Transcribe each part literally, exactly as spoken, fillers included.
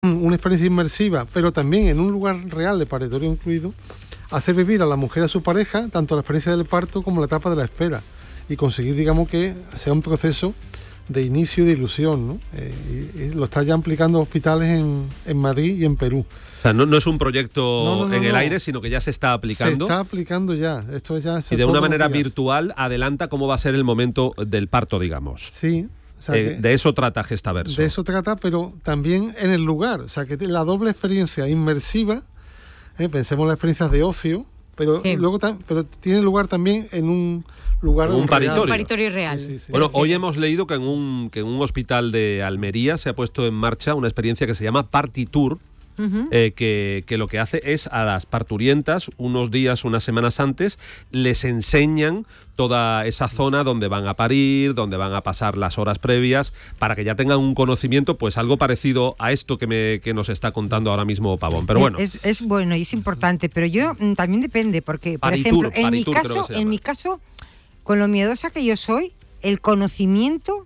una experiencia inmersiva, pero también en un lugar real de paritorio incluido, hacer vivir a la mujer y a su pareja tanto la experiencia del parto como la etapa de la espera y conseguir, digamos, que sea un proceso de inicio y de ilusión, ¿no? Eh, y, y lo está ya aplicando hospitales en, en Madrid y en Perú. O sea, no, no es un proyecto no, no, no, en el no. aire, sino que ya se está aplicando. Se está aplicando ya. Esto ya y de una manera virtual adelanta cómo va a ser el momento del parto, digamos. Sí. O sea, eh, de eso trata Gestaverso. De eso trata, pero también en el lugar. O sea, que la doble experiencia inmersiva, eh, pensemos en las experiencias de ocio, pero sí. luego tam- pero tiene lugar también en un lugar un paritorio. Un paritorio real. Sí, sí, sí. Bueno, hoy hemos leído que en un que en un hospital de Almería se ha puesto en marcha una experiencia que se llama Partitour. Uh-huh. Eh, que, que lo que hace es a las parturientas unos días, unas semanas antes, les enseñan toda esa zona donde van a parir, donde van a pasar las horas previas, para que ya tengan un conocimiento, pues algo parecido a esto que, me, que nos está contando ahora mismo Pavón. Pero bueno. Es, es bueno y es importante, pero yo mm, también depende, porque, por Paritur, ejemplo, en Paritur, mi caso, en mi caso, con lo miedosa que yo soy, el conocimiento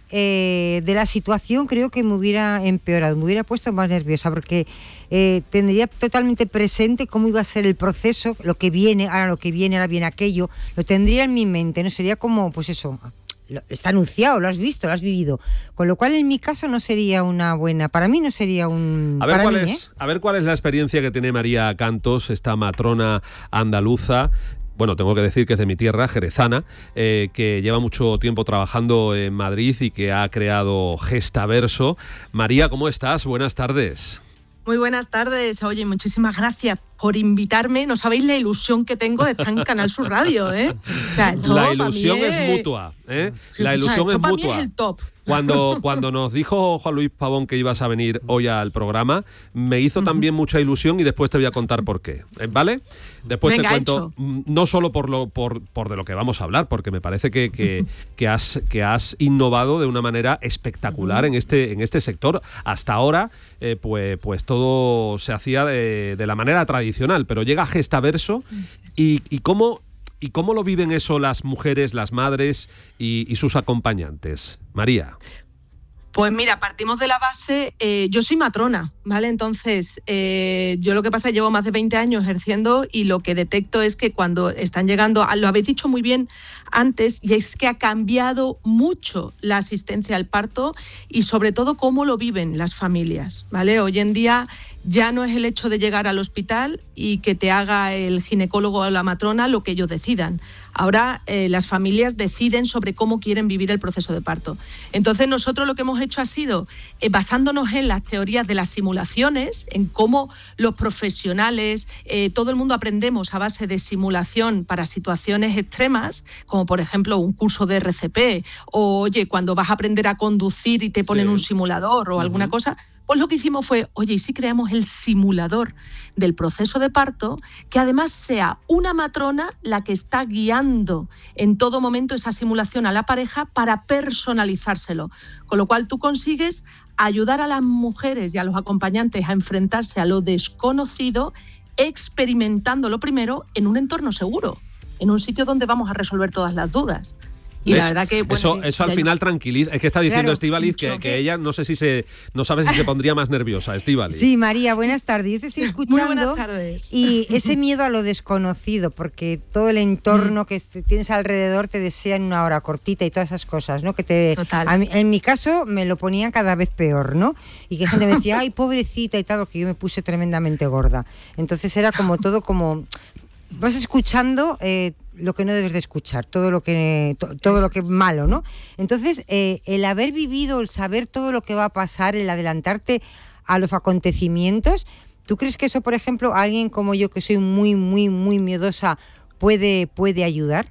Eh, de la situación creo que me hubiera empeorado, me hubiera puesto más nerviosa, porque eh, tendría totalmente presente cómo iba a ser el proceso, lo que viene, ahora lo que viene, ahora viene aquello, lo tendría en mi mente, no sería como, pues eso, lo, está anunciado, lo has visto, lo has vivido, con lo cual en mi caso no sería una buena, para mí no sería un... A ver, para cuál mí, es, ¿eh? a ver cuál es la experiencia que tiene María Cantos, esta matrona andaluza. Bueno, tengo que decir que es de mi tierra, jerezana, eh, que lleva mucho tiempo trabajando en Madrid y que ha creado Gestaverso. María, ¿cómo estás? Buenas tardes. Muy buenas tardes. Oye, muchísimas gracias por invitarme. No sabéis la ilusión que tengo de estar en Canal Sur Radio, ¿eh? O sea, esto la ilusión es... es mutua, ¿eh? Sí, la ilusión esto es para mutua. mí es el top. Cuando, cuando nos dijo Juan Luis Pavón que ibas a venir hoy al programa, me hizo uh-huh. también mucha ilusión y después te voy a contar por qué, ¿vale? Después Venga, te cuento, hecho. no solo por lo por, por de lo que vamos a hablar, porque me parece que, que, que, has, que has innovado de una manera espectacular uh-huh. en este en este sector. Hasta ahora, eh, pues, pues todo se hacía de, de la manera tradicional, pero llega Gestaverso y, y cómo... ¿Y cómo lo viven eso las mujeres, las madres y, y sus acompañantes? María. Pues mira, partimos de la base, eh, yo soy matrona, ¿vale? Entonces, eh, yo lo que pasa es que llevo más de veinte años ejerciendo y lo que detecto es que cuando están llegando, lo habéis dicho muy bien antes, y es que ha cambiado mucho la asistencia al parto y sobre todo cómo lo viven las familias, ¿vale? Hoy en día ya no es el hecho de llegar al hospital y que te haga el ginecólogo o la matrona lo que ellos decidan. Ahora eh, las familias deciden sobre cómo quieren vivir el proceso de parto. Entonces nosotros lo que hemos hecho ha sido, eh, basándonos en las teorías de las simulaciones, en cómo los profesionales, eh, todo el mundo aprendemos a base de simulación para situaciones extremas, como por ejemplo un curso de R C P, o oye, cuando vas a aprender a conducir y te ponen sí. un simulador o uh-huh. alguna cosa. Pues lo que hicimos fue, oye, ¿y si creamos el simulador del proceso de parto, que además sea una matrona la que está guiando en todo momento esa simulación a la pareja para personalizárselo? Con lo cual tú consigues ayudar a las mujeres y a los acompañantes a enfrentarse a lo desconocido, experimentándolo primero en un entorno seguro, en un sitio donde vamos a resolver todas las dudas. Y la verdad que... Bueno, eso sí, eso al final yo... tranquiliza. Es que está diciendo claro, Estíbaliz que, que ella no sé si se... No sabe si se pondría más nerviosa, Estíbaliz. Sí, María, buenas tardes. Yo te estoy escuchando. Muy buenas tardes. Y ese miedo a lo desconocido, porque todo el entorno mm. que tienes alrededor te desea en una hora cortita y todas esas cosas, ¿no? Que te... Total. A mí, en mi caso me lo ponían cada vez peor, ¿no? Y que gente me decía, ay, pobrecita y tal, porque yo me puse tremendamente gorda. Entonces era como todo como... Vas escuchando eh, lo que no debes de escuchar, todo lo que to, todo lo que es malo, ¿no? Entonces, eh, el haber vivido, el saber todo lo que va a pasar, el adelantarte a los acontecimientos, ¿tú crees que eso, por ejemplo, a alguien como yo, que soy muy, muy, muy miedosa, puede, puede ayudar?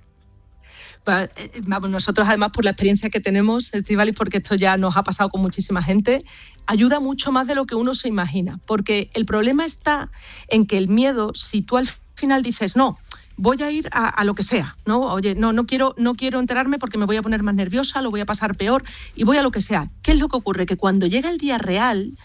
Nosotros, además, por la experiencia que tenemos, Estíbaliz, porque esto ya nos ha pasado con muchísima gente, ayuda mucho más de lo que uno se imagina, porque el problema está en que el miedo, si tú al final dices, no, voy a ir a, a lo que sea, ¿no? Oye, no, no quiero, no quiero enterarme porque me voy a poner más nerviosa, lo voy a pasar peor y voy a lo que sea. ¿Qué es lo que ocurre? Que cuando llega el día real,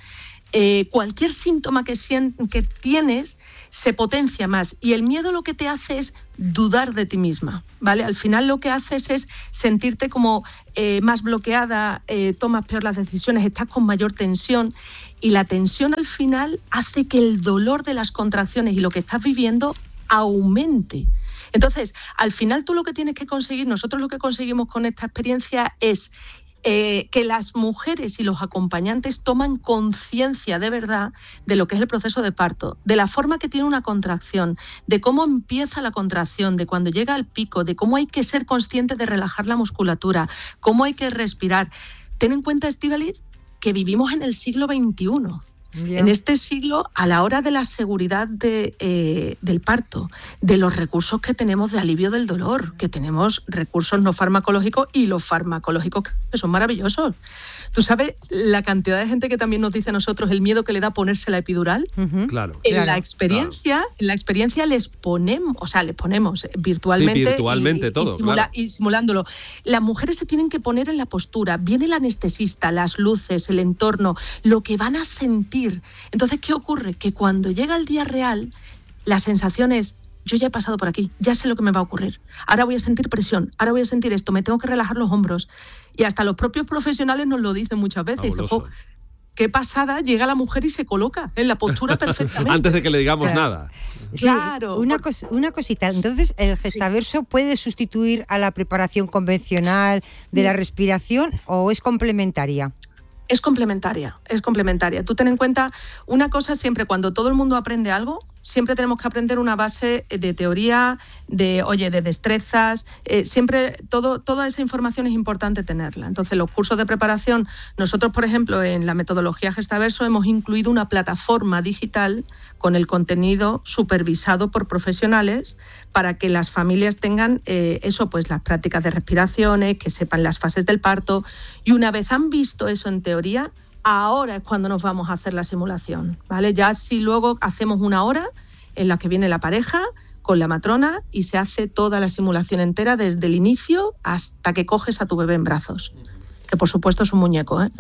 eh, cualquier síntoma que, sient- que tienes se potencia más, y el miedo lo que te hace es dudar de ti misma, ¿vale? Al final lo que haces es sentirte como eh, más bloqueada, eh, tomas peor las decisiones, estás con mayor tensión, y la tensión al final hace que el dolor de las contracciones y lo que estás viviendo aumente. Entonces, al final tú lo que tienes que conseguir, nosotros lo que conseguimos con esta experiencia es Eh, que las mujeres y los acompañantes toman conciencia de verdad de lo que es el proceso de parto, de la forma que tiene una contracción, de cómo empieza la contracción, de cuando llega al pico, de cómo hay que ser consciente de relajar la musculatura, cómo hay que respirar. Ten en cuenta, Estíbaliz, que vivimos en el siglo veintiuno. Yeah. En este siglo, a la hora de la seguridad de, eh, del parto, de los recursos que tenemos de alivio del dolor, que tenemos recursos no farmacológicos y los farmacológicos que son maravillosos. ¿Tú sabes la cantidad de gente que también nos dice a nosotros el miedo que le da ponerse la epidural? Uh-huh. Claro. En claro, la experiencia, claro. en la experiencia les ponemos, o sea, les ponemos virtualmente, sí, virtualmente y, todo, y, simula, claro. y simulándolo. Las mujeres se tienen que poner en la postura, viene el anestesista, las luces, el entorno, lo que van a sentir. Entonces, ¿qué ocurre? Que cuando llega el día real, la sensación es: yo ya he pasado por aquí, ya sé lo que me va a ocurrir. Ahora voy a sentir presión, ahora voy a sentir esto, me tengo que relajar los hombros. Y hasta los propios profesionales nos lo dicen muchas veces. Dicen, oh, qué pasada, llega la mujer y se coloca en la postura perfectamente. Antes de que le digamos claro. nada. Sí, claro. Una, cos, una cosita, entonces, ¿el gestaverso sí. puede sustituir a la preparación convencional de la respiración o es complementaria? Es complementaria, es complementaria. Tú ten en cuenta una cosa siempre, cuando todo el mundo aprende algo, siempre tenemos que aprender una base de teoría, de, oye, de destrezas, eh, siempre todo, toda esa información es importante tenerla. Entonces, los cursos de preparación, nosotros, por ejemplo, en la metodología Gestaverso hemos incluido una plataforma digital con el contenido supervisado por profesionales para que las familias tengan eh, eso, pues las prácticas de respiraciones, que sepan las fases del parto, y una vez han visto eso en teoría, ahora es cuando nos vamos a hacer la simulación, ¿vale? Ya si luego hacemos una hora en la que viene la pareja con la matrona y se hace toda la simulación entera desde el inicio hasta que coges a tu bebé en brazos. Que por supuesto es un muñeco, ¿eh?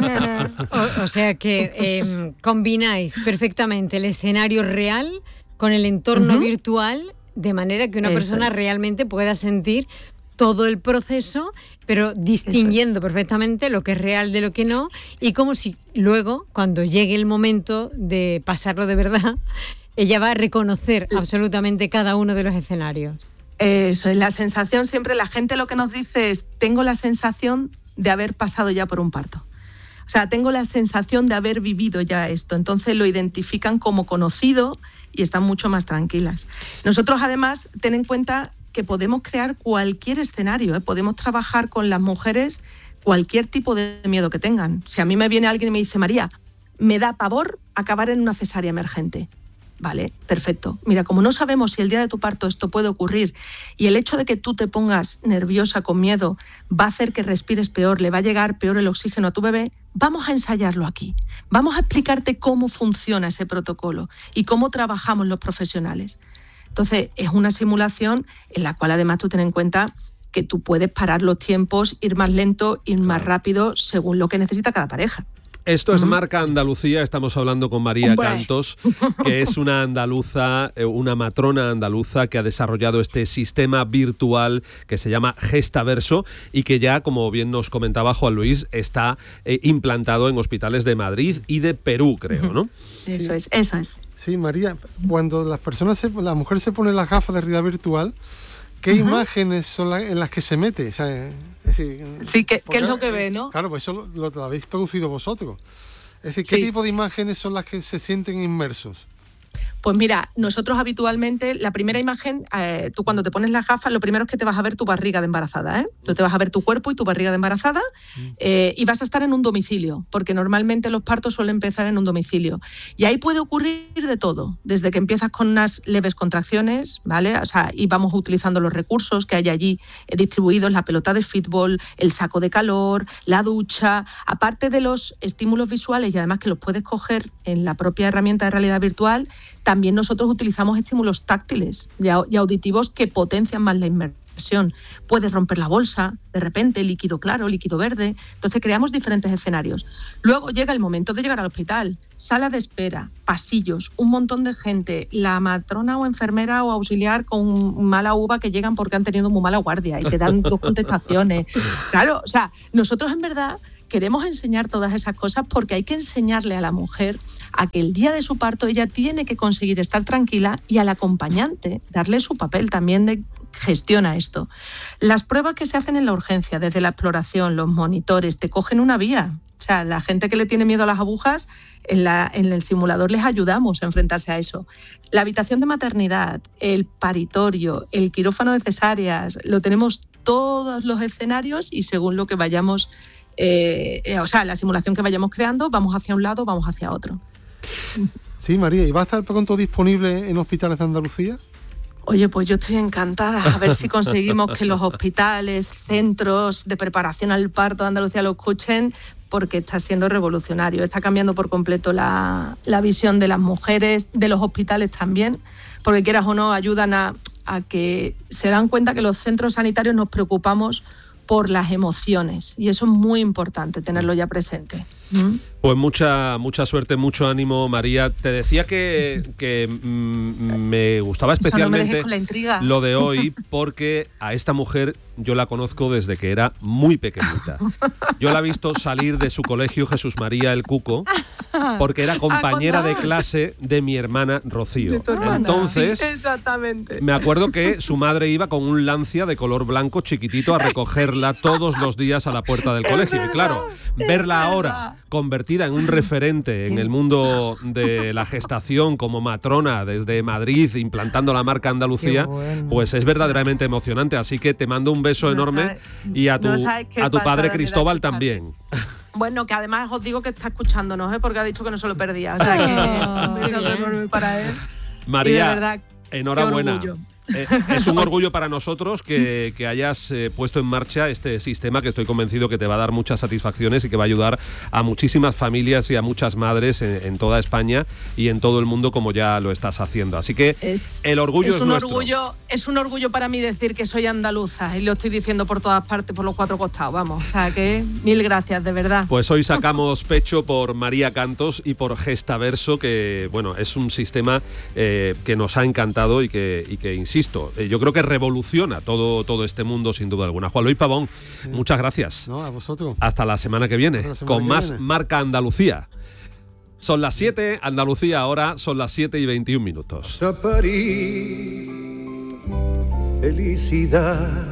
o, o sea que eh, combináis perfectamente el escenario real con el entorno uh-huh. virtual, de manera que una Eso persona es. realmente pueda sentir todo el proceso, pero distinguiendo es. perfectamente lo que es real de lo que no, y como si luego, cuando llegue el momento de pasarlo de verdad, ella va a reconocer sí. absolutamente cada uno de los escenarios. Eso es, la sensación siempre, la gente lo que nos dice es: tengo la sensación de haber pasado ya por un parto. O sea, tengo la sensación de haber vivido ya esto. Entonces lo identifican como conocido y están mucho más tranquilas. Nosotros, además, ten en cuenta que podemos crear cualquier escenario, ¿eh? Podemos trabajar con las mujeres cualquier tipo de miedo que tengan. Si a mí me viene alguien y me dice: María, me da pavor acabar en una cesárea emergente. Vale, perfecto. Mira, como no sabemos si el día de tu parto esto puede ocurrir, y el hecho de que tú te pongas nerviosa, con miedo, va a hacer que respires peor, le va a llegar peor el oxígeno a tu bebé, vamos a ensayarlo aquí. Vamos a explicarte cómo funciona ese protocolo y cómo trabajamos los profesionales. Entonces, es una simulación en la cual además tú ten en cuenta que tú puedes parar los tiempos, ir más lento, ir más rápido, según lo que necesita cada pareja. Esto es Marca Andalucía, estamos hablando con María Hombre. Cantos, que es una andaluza, una matrona andaluza que ha desarrollado este sistema virtual que se llama Gestaverso y que ya, como bien nos comentaba Juan Luis, está eh, implantado en hospitales de Madrid y de Perú, creo, ¿no? Eso sí. es, eso es. Sí, María, cuando las personas, se, la mujer se pone las gafas de realidad virtual, ¿qué uh-huh. imágenes son las en las que se mete? O sea, es decir, sí, ¿qué, ¿qué es lo que ve, no? Claro, pues eso lo, lo habéis producido vosotros. Es decir, ¿qué sí. tipo de imágenes son las que se sienten inmersos? Pues mira, nosotros habitualmente, la primera imagen, eh, tú cuando te pones las gafas, lo primero es que te vas a ver tu barriga de embarazada, ¿eh? Tú te vas a ver tu cuerpo y tu barriga de embarazada eh, y vas a estar en un domicilio, porque normalmente los partos suelen empezar en un domicilio. Y ahí puede ocurrir de todo, desde que empiezas con unas leves contracciones, ¿vale? O sea, y vamos utilizando los recursos que hay allí eh, distribuidos, la pelota de fútbol, el saco de calor, la ducha, aparte de los estímulos visuales y además que los puedes coger en la propia herramienta de realidad virtual. También nosotros utilizamos estímulos táctiles y auditivos que potencian más la inmersión. Puedes romper la bolsa, de repente, líquido claro, líquido verde. Entonces creamos diferentes escenarios. Luego llega el momento de llegar al hospital, sala de espera, pasillos, un montón de gente, la matrona o enfermera o auxiliar con mala uva que llegan porque han tenido muy mala guardia y te dan dos contestaciones. Claro, o sea, nosotros en verdad queremos enseñar todas esas cosas porque hay que enseñarle a la mujer a que el día de su parto ella tiene que conseguir estar tranquila y al acompañante darle su papel también de gestiona esto. Las pruebas que se hacen en la urgencia, desde la exploración, los monitores, te cogen una vía. O sea, la gente que le tiene miedo a las agujas, en, la, en el simulador les ayudamos a enfrentarse a eso. La habitación de maternidad, el paritorio, el quirófano de cesáreas, lo tenemos todos los escenarios y según lo que vayamos, eh, eh, o sea, la simulación que vayamos creando, vamos hacia un lado, vamos hacia otro. Sí, María, ¿y va a estar pronto disponible en hospitales de Andalucía? Oye, pues yo estoy encantada, a ver si conseguimos que los hospitales, centros de preparación al parto de Andalucía lo escuchen, porque está siendo revolucionario, está cambiando por completo la, la visión de las mujeres, de los hospitales también, porque quieras o no, ayudan a, a que se dan cuenta que los centros sanitarios nos preocupamos por las emociones, y eso es muy importante tenerlo ya presente. ¿Mm? Pues mucha mucha suerte, mucho ánimo, María. Te decía que, que mm, me gustaba especialmente no me la intriga. Lo de hoy, porque a esta mujer yo la conozco desde que era muy pequeñita. Yo la he visto salir de su colegio Jesús María el Cuco, porque era compañera de clase de mi hermana Rocío. Entonces, sí, exactamente. Me acuerdo que su madre iba con un Lancia de color blanco chiquitito a recogerla todos los días a la puerta del colegio. Verdad, y claro, verla ahora convertida en un referente en el mundo de la gestación como matrona desde Madrid, implantando la marca Andalucía, bueno. Pues es verdaderamente emocionante. Así que te mando un beso no enorme sabe, y a tu, no a tu padre Cristóbal también. Bueno, que además os digo que está escuchándonos, ¿eh? Porque ha dicho que no se lo perdía. O sea, que un beso enorme para él. María, y de verdad, enhorabuena. Eh, es un orgullo para nosotros que, que hayas eh, puesto en marcha este sistema que estoy convencido que te va a dar muchas satisfacciones y que va a ayudar a muchísimas familias y a muchas madres en, en toda España y en todo el mundo, como ya lo estás haciendo. Así que es, el orgullo es, es un nuestro. Orgullo, es un orgullo para mí decir que soy andaluza y lo estoy diciendo por todas partes, por los cuatro costados, vamos. O sea que mil gracias, de verdad. Pues hoy sacamos pecho por María Cantos y por Gestaverso, que bueno, es un sistema eh, que nos ha encantado y que, y que insisto, eh, yo creo que revoluciona todo, todo este mundo sin duda alguna. Juan Luis Pavón, sí. Muchas gracias. No, a vosotros. Hasta la semana que viene, semana con que más viene. Marca Andalucía. Son las siete, Andalucía ahora, son las siete y veintiún minutos. Vas a parir felicidad.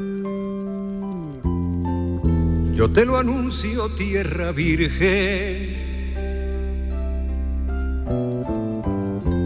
Yo te lo anuncio, tierra virgen.